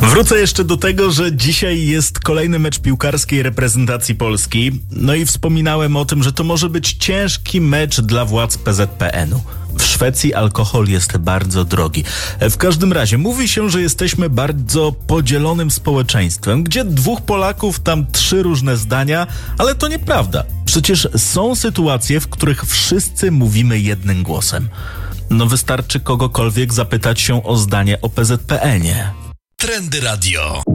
Wrócę jeszcze do tego, że dzisiaj jest kolejny mecz piłkarskiej reprezentacji Polski. No i wspominałem o tym, że to może być ciężki mecz dla władz PZPN-u. W Szwecji alkohol jest bardzo drogi. W każdym razie mówi się, że jesteśmy bardzo podzielonym społeczeństwem, gdzie 2 Polaków, tam 3 różne zdania, ale to nieprawda. Przecież są sytuacje, w których wszyscy mówimy jednym głosem. No wystarczy kogokolwiek zapytać się o zdanie o PZPN-ie. Trendy Radio.